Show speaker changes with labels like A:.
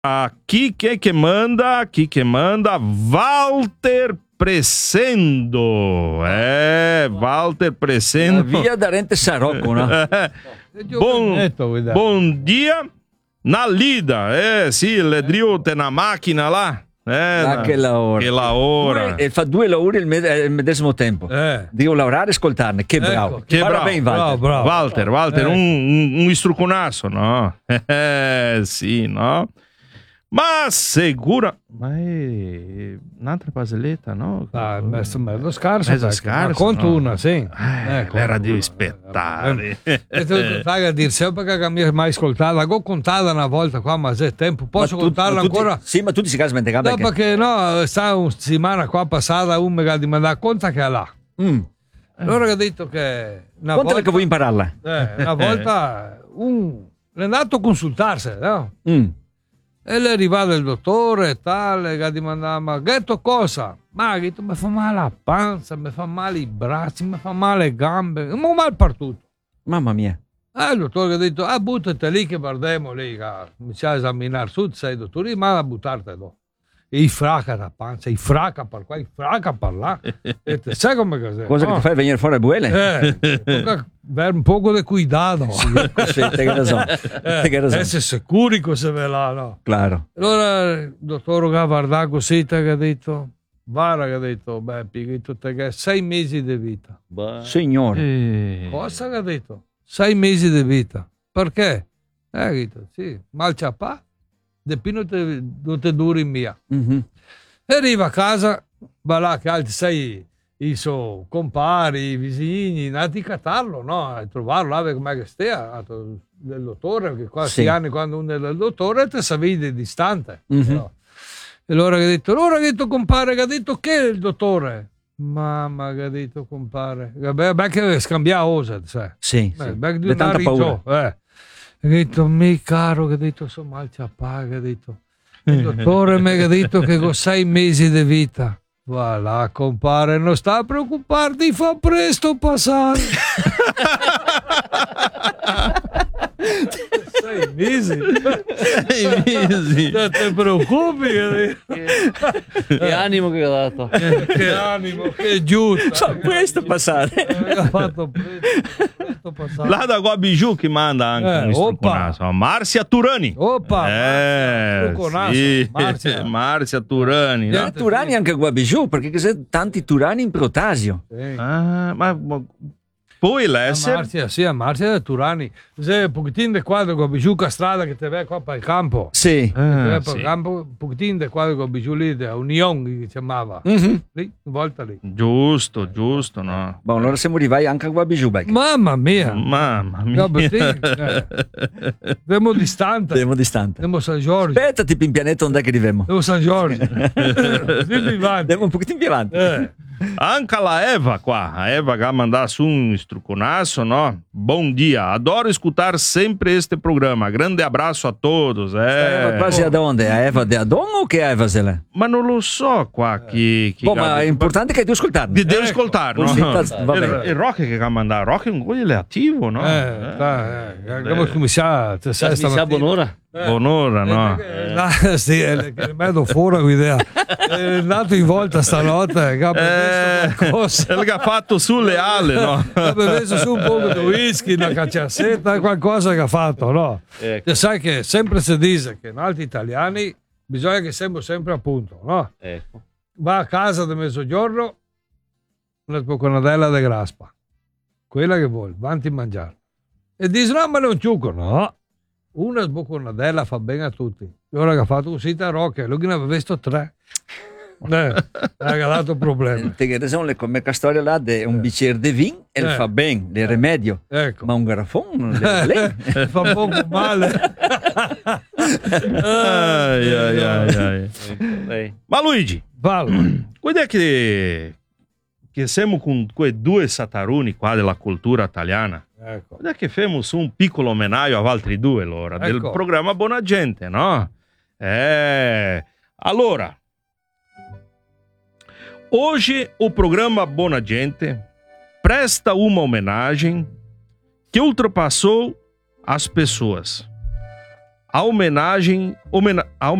A: Aqui que manda, Walter Presendo. Walter Presendo.
B: Via da Rente Sarocco, no?
A: Bom dia na lida. Sì, le driute na macchina là.
B: Quella ora. E fa 2 lavori al medesimo tempo. Devo lavorare e ascoltarne. Che bravo.
A: Che bravo.
B: Walter.
A: Walter, un istruconasso, no? Sì, no? Ma sicura. Ma è un'altra barzelletta, no?
C: Lo scarso. Conto
A: no?
C: una, sì.
A: Era di rispettare.
C: Fai a dire, sempre che mi hai mai ascoltata, l'ho contata una volta qua, ma se tempo, posso contarla ancora?
B: Sì, ma tu ti si casa mente
C: no, perché no, sta una settimana qua passata, un mi ha mandato conta che è là. Allora che ha detto che una
B: volta
C: volta
B: che vuoi impararla.
C: Una volta è andato a consultarsi, no? E le è arrivato il dottore e tale, che ti mandava, ma detto cosa? Ma mi fa male la panza, mi fa male i bracci, mi fa male le gambe, mi fa male per tutto.
B: Mamma mia.
C: Il dottore ha detto, buttati lì che guardiamo lì, mi c'ha a esaminare su, sei dottore, ma a buttarti là. E fracca la pancia, fracca per qua, fracca per là. E te, sai come cos'è?
B: Cosa che ti fai venire fuori a buele?
C: Avere un poco di cuidado.
B: Sì, te che ragione.
C: Essere sicuri cosa ve l'ha, no?
B: Claro.
C: Allora il dottore ha guardato così, che ha detto, guarda che ha detto, Beppi, che 6 mesi di vita.
B: Signore.
C: Cosa che ha detto? 6 mesi di vita. Perché? Ha detto, sì, mal ciapà. Depì non te duri mia. E arriva a casa, va là che altri sei i suoi compari, i vicini, nati a catarlo, no? A trovarlo, là come che stia, del dottore, che quasi anni quando uno è del dottore te sa vede distante. No? E allora che ha detto, compare, che ha detto che è il dottore? Mamma, che ha detto compare. Beh, che scambia osa, sai.
B: Sì,
C: beh, di tanta paura. Ha detto, mi caro, che ha detto, sono mal ciapà, che ha detto. Il dottore mi ha detto che con 6 mesi di vita. Va là, compare, non sta a preoccuparti, fa presto passare. 6 mesi?
A: 6 mesi?
C: Non ti preoccupi?
D: Che animo che ha dato.
C: Che animo, che giusto.
B: Fa presto passare.
C: Ha fatto presto passare.
A: Là da Guabiju che manda anche un istruconasso. Marcia Turani. Sì, Marcia Turani.
B: No? Turani anche a Guabiju, perché c'è tanti Turani in Protasio.
A: Ma poi l'essere...
C: A Marcia e Turani. C'è un pochettino di quadro con Bigiuca strada che ti vai qua per il campo.
B: Sì.
C: Un pochettino di quadro con Bigiù lì, da Union che chiamava. Lì, una volta lì.
A: Giusto, no?
B: Bon, allora siamo arrivati anche a Guabiju.
C: Mamma mia.
A: No,
C: Siamo distante. Siamo San Giorgio.
B: Aspetta, tipo in pianeta onde che arriviamo.
C: Siamo San Giorgio.
B: Andiamo un pochettino più avanti.
A: Anche la Eva qua, a Eva che ha mandato su un istruconasso, no? Bom dia, adoro escutar sempre este programa, grande abraço a todos.
B: Eva quasi ad onde? A Eva de Adon o che Eva se l'è?
A: Ma non lo so qua chi
B: ma è importante che tu ascoltarne.
A: Devo ascoltare, no? Il Rocky che ha mandato, Rocky è un coglione attivo, no?
C: Come sa,
D: buon'ora.
A: Buon'ora, no?
C: Sì, è vedo fuori l'idea. È nato in volta stanotte, che
A: ha fatto sulle ali, no?
C: Ha messo su un po' di whisky, una cacciassetta, qualcosa che ha fatto, no? Ecco. Sai che sempre si dice che in altri italiani bisogna che siamo sempre a punto, no?
D: Ecco.
C: Va a casa di mezzogiorno, una sboconadella di graspa, quella che vuoi, avanti a mangiare. E dice, no, ma non ciucco, no? Una sboconadella fa bene a tutti. Ora che ha fatto così a Rocca, lui ne aveva visto 3. Ha dato problema.
B: Come la storia là di un bicchiere di vino e fa bene, il rimedio.
C: Ecco.
B: Ma un garrafone non le
C: fa un poco male.
A: Ma Luigi,
C: quando
A: è che siamo con quei 2 sataruni qua della cultura italiana?
C: Ecco.
A: Quando è che facciamo un piccolo omenaggio a altri 2 allora, del programma Buona Gente, no? Allora, oggi o programa Buona Gente presta uma homenagem que ultrapassou as pessoas. a homenagem